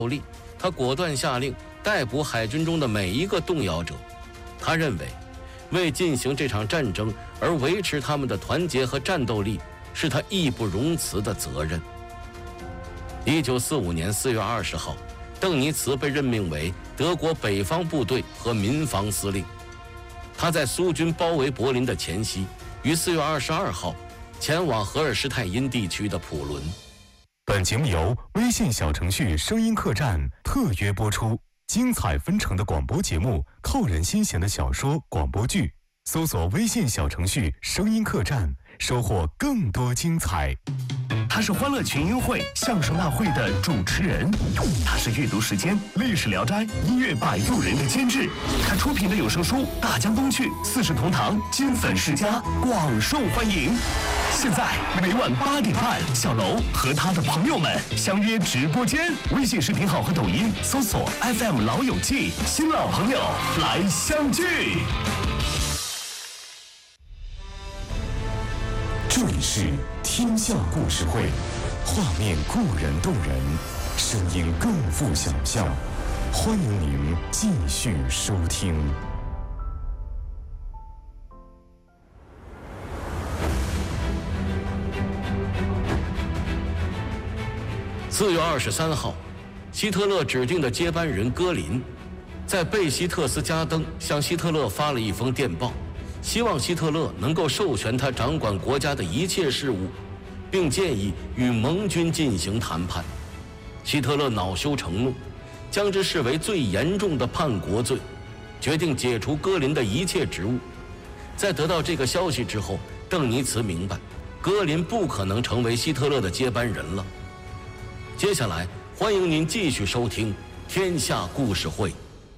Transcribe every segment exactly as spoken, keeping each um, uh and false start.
力，他果断下令逮捕海军中的每一个动摇者。他认为，为进行这场战争而维持他们的团结和战斗力，是他义不容辞的责任。一九四五年四月二十号，邓尼茨被任命为德国北方部队和民防司令。他在苏军包围柏林的前夕，于四月二十二号前往荷尔施泰因地区的普伦。 本节目由微信小程序声音客栈特约播出，精彩纷呈的广播节目，扣人心弦的小说广播剧，搜索微信小程序声音客栈，收获更多精彩。他是欢乐群英会相声大会的主持人，他是阅读时间历史聊斋音乐摆渡人的监制，他出品的有声书《大江东去》四世同堂金粉世家广受欢迎。现在每晚八点半，小楼和他的朋友们相约直播间，微信视频号和抖音搜索 F M 老友记，新老朋友来相聚。这里是天下故事会，画面固然动人，声音更富想象，欢迎您继续收听。 四月二十三号，希特勒指定的接班人戈林，在贝希特斯加登向希特勒发了一封电报，希望希特勒能够授权他掌管国家的一切事务，并建议与盟军进行谈判。希特勒恼羞成怒，将之视为最严重的叛国罪，决定解除戈林的一切职务。在得到这个消息之后，邓尼茨明白，戈林不可能成为希特勒的接班人了。接下来，欢迎您继续收听《天下故事会》。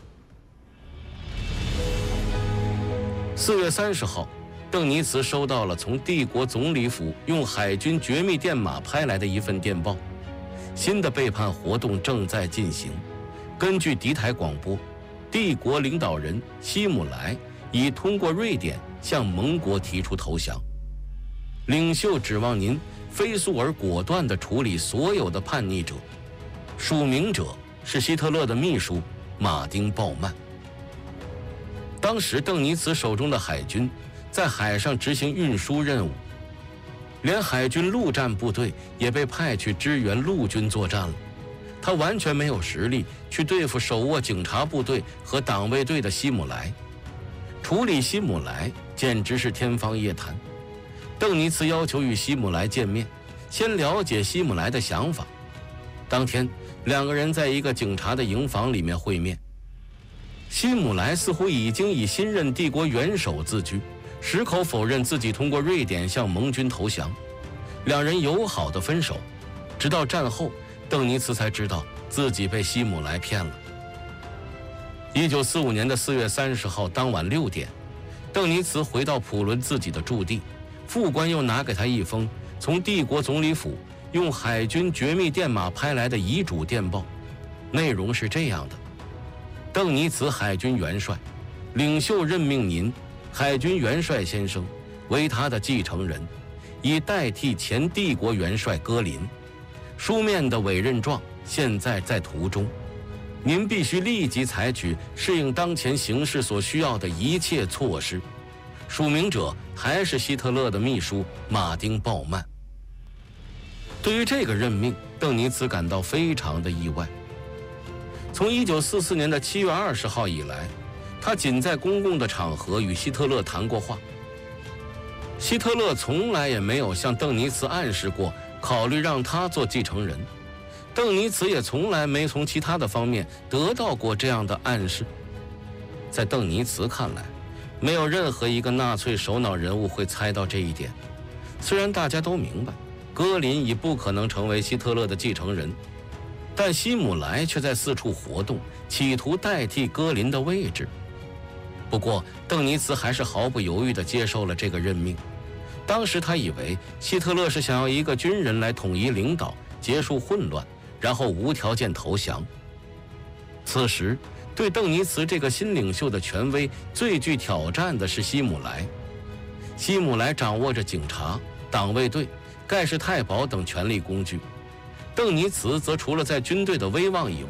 四月三十号，邓尼茨收到了从帝国总理府用海军绝密电码拍来的一份电报。新的背叛活动正在进行。根据敌台广播，帝国领导人希姆莱已通过瑞典向盟国提出投降。领袖指望您飞速而果断地处理所有的叛逆者。署名者是希特勒的秘书马丁·鲍曼。当时邓尼茨手中的海军在海上执行运输任务，连海军陆战部队也被派去支援陆军作战了。他完全没有实力去对付手握警察部队和党卫队的希姆莱。处理希姆莱简直是天方夜谭。邓尼茨要求与希姆莱见面，先了解希姆莱的想法。当天，两个人在一个警察的营房里面会面。希姆莱似乎已经以新任帝国元首自居，矢口否认自己通过瑞典向盟军投降。两人友好的分手，直到战后，邓尼茨才知道自己被希姆莱骗了。一九四五年的四月三十号当晚六点，邓尼茨回到普伦自己的驻地，副官又拿给他一封从帝国总理府用海军绝密电码拍来的遗嘱电报，内容是这样的：邓尼茨海军元帅，领袖任命您，海军元帅先生，为他的继承人，以代替前帝国元帅戈林。书面的委任状现在在途中，您必须立即采取适应当前形势所需要的一切措施。署名者还是希特勒的秘书马丁·鲍曼。对于这个任命，邓尼茨感到非常的意外。从一九四四年的七月二十号以来，他仅在公共的场合与希特勒谈过话。希特勒从来也没有向邓尼茨暗示过考虑让他做继承人，邓尼茨也从来没从其他的方面得到过这样的暗示。在邓尼茨看来，没有任何一个纳粹首脑人物会猜到这一点。虽然大家都明白戈林已不可能成为希特勒的继承人，但希姆莱却在四处活动，企图代替戈林的位置。不过邓尼茨还是毫不犹豫地接受了这个任命。当时他以为希特勒是想要一个军人来统一领导，结束混乱，然后无条件投降。此时对邓尼茨这个新领袖的权威最具挑战的是希姆莱。希姆莱掌握着警察、党卫队、盖世太保等权力工具，邓尼茨则除了在军队的威望以